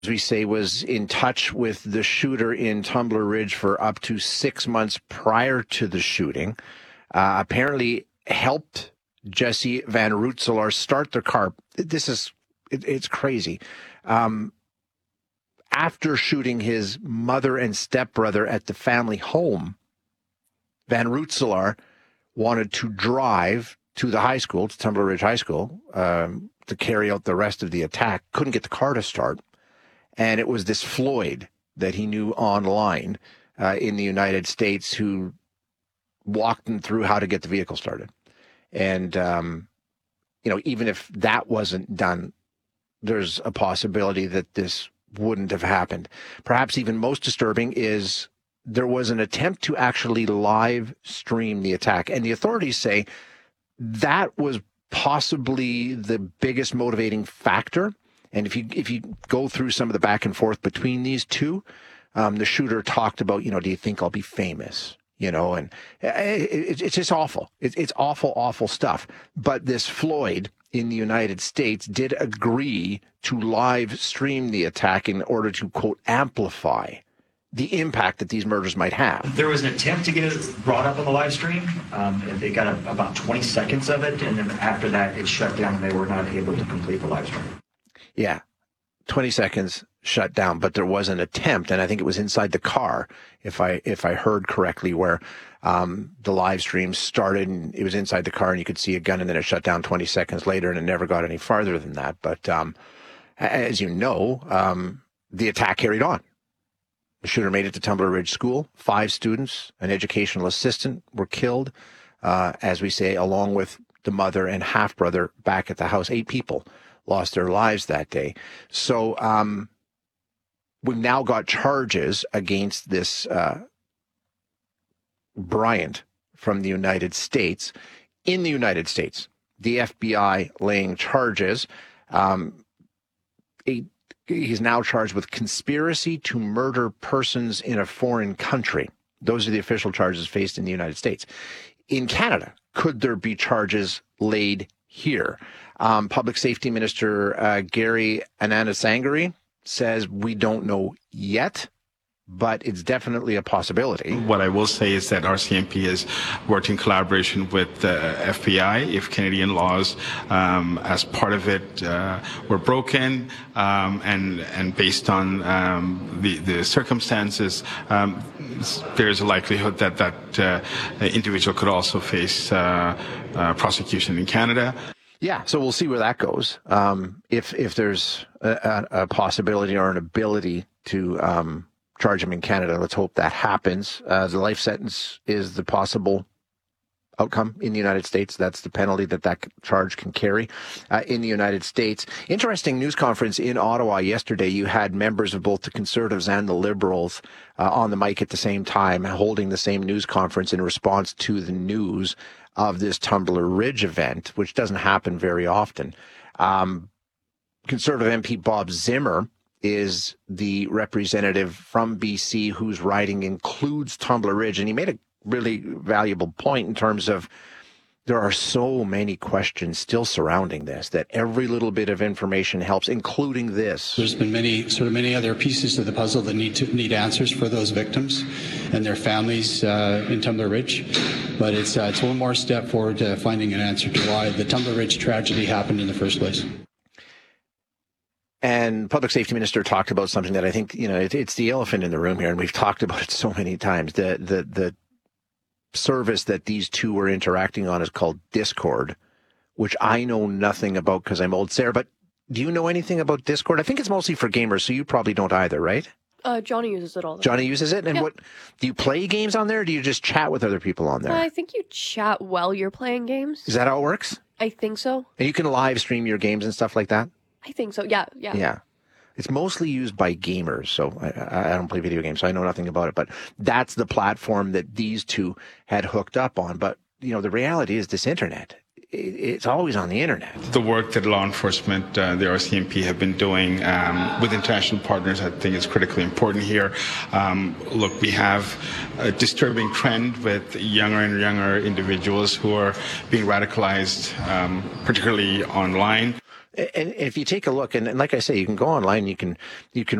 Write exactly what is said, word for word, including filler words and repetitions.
as we say, was in touch with the shooter in Tumbler Ridge for up to six months prior to the shooting. Uh, apparently helped Jesse Van Rootselaar start their car. This is, it, it's crazy. Um, after shooting his mother and stepbrother at the family home, Van Rootselaar wanted to drive to the high school, to Tumbler Ridge High School, um, to carry out the rest of the attack. Couldn't get the car to start. And it was this Floyd that he knew online uh, in the United States who walked him through how to get the vehicle started. And, um, you know, even if that wasn't done, there's a possibility that this wouldn't have happened. Perhaps even most disturbing is there was an attempt to actually live stream the attack. And the authorities say that was possibly the biggest motivating factor. And if you if you go through some of the back and forth between these two, um, the shooter talked about, you know, do you think I'll be famous? You know, and it, it's just awful. It, it's awful, awful stuff. But this Floyd in the United States did agree to live stream the attack in order to, quote, amplify the impact that these murders might have. There was an attempt to get it brought up on the live stream. Um, they got a, about twenty seconds of it, and then after that, it shut down, and they were not able to complete the live stream. Yeah, twenty seconds shut down, but there was an attempt, and I think it was inside the car, if I if I heard correctly, where um, the live stream started, and it was inside the car, and you could see a gun, and then it shut down twenty seconds later, and it never got any farther than that. But um, as you know, um, the attack carried on. The shooter made it to Tumbler Ridge School. Five students, an educational assistant, were killed, uh, as we say, along with the mother and half-brother back at the house. Eight people lost their lives that day. So um, we've now got charges against this uh, Bryant from the United States. In the United States, the F B I laying charges. Um, a He's now charged with conspiracy to murder persons in a foreign country. Those are the official charges faced in the United States. In Canada, could there be charges laid here? Um, Public Safety Minister uh, Gary Ananasangari says we don't know yet, but it's definitely a possibility. What I will say is that R C M P has worked in collaboration with the F B I. If Canadian laws, um, as part of it, uh, were broken, um, and and based on um, the the circumstances, um, there's a likelihood that that uh, individual could also face uh, uh, prosecution in Canada. Yeah, so we'll see where that goes. Um, if if there's a, a possibility or an ability to um, charge him in Canada. Let's hope that happens. Uh, the life sentence is the possible outcome in the United States. That's the penalty that that charge can carry uh, in the United States. Interesting news conference in Ottawa yesterday. You had members of both the Conservatives and the Liberals uh, on the mic at the same time, holding the same news conference in response to the news of this Tumbler Ridge event, which doesn't happen very often. Um, Conservative M P Bob Zimmer is the representative from B C whose riding includes Tumbler Ridge. And he made a really valuable point in terms of there are so many questions still surrounding this that every little bit of information helps, including this. There's been many, sort of many other pieces to the puzzle that need to need answers for those victims and their families uh, in Tumbler Ridge. But it's, uh, it's one more step forward to finding an answer to why the Tumbler Ridge tragedy happened in the first place. And Public Safety Minister talked about something that I think, you know, it, it's the elephant in the room here, and we've talked about it so many times. The the the service that these two were interacting on is called Discord, which I know nothing about because I'm old. Sarah, but do you know anything about Discord? I think it's mostly for gamers, so you probably don't either, right? Uh, Johnny uses it all the Johnny time. uses it? And yeah. what, do you play games on there, or do you just chat with other people on there? I think you chat while you're playing games. Is that how it works? I think so. And you can live stream your games and stuff like that? I think so, yeah, yeah. Yeah. It's mostly used by gamers, so I, I don't play video games, so I know nothing about it. But that's the platform that these two had hooked up on. But, you know, the reality is this internet, it, it's always on the internet. The work that law enforcement, uh, the R C M P, have been doing um, with international partners, I think is critically important here. Um, look, we have a disturbing trend with younger and younger individuals who are being radicalized, um, particularly online. And if you take a look, and, and like I say, you can go online, you can you can